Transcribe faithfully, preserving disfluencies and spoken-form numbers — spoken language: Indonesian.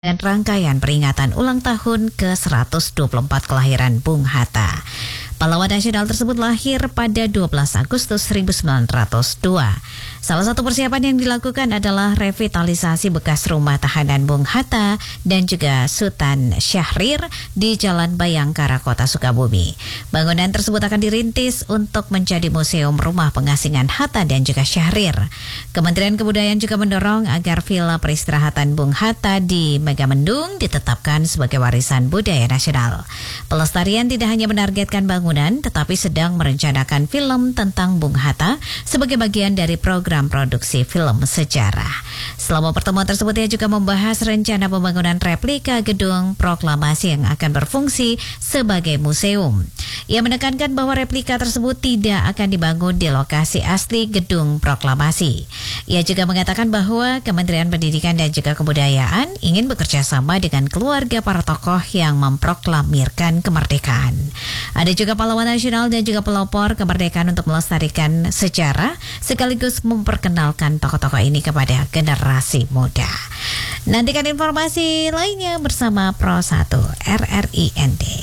dan rangkaian peringatan ulang tahun ke seratus dua puluh empat kelahiran Bung Hatta. Pahlawan nasional tersebut lahir pada dua belas Agustus seribu sembilan ratus dua. Salah satu persiapan yang dilakukan adalah revitalisasi bekas rumah tahanan Bung Hatta dan juga Sultan Syahrir di Jalan Bayangkara, Kota Sukabumi. Bangunan tersebut akan dirintis untuk menjadi museum rumah pengasingan Hatta dan juga Syahrir. Kementerian Kebudayaan juga mendorong agar Villa Peristirahatan Bung Hatta di Megamendung ditetapkan sebagai warisan budaya nasional. Pelestarian tidak hanya menargetkan bangunan, tetapi sedang merencanakan film tentang Bung Hatta sebagai bagian dari program produksi film sejarah. Selama pertemuan tersebut, ia juga membahas rencana pembangunan replika gedung proklamasi yang akan berfungsi sebagai museum. Ia menekankan bahwa replika tersebut tidak akan dibangun di lokasi asli gedung proklamasi. Ia juga mengatakan bahwa Kementerian Pendidikan dan juga Kebudayaan ingin bekerja sama dengan keluarga para tokoh yang memproklamirkan kemerdekaan. Ada juga pahlawan nasional dan juga pelopor kemerdekaan untuk melestarikan sejarah sekaligus memperkenalkan tokoh-tokoh ini kepada generasi muda. Nantikan informasi lainnya bersama Pro satu R R I N D.